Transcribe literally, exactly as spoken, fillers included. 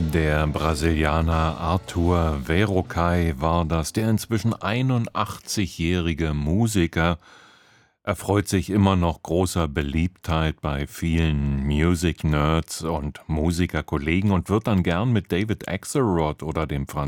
Der Brasilianer Arthur Verocai war das. Der inzwischen einundachtzigjährige Musiker erfreut sich immer noch großer Beliebtheit bei vielen Music-Nerds und Musikerkollegen und wird dann gern mit David Axelrod oder dem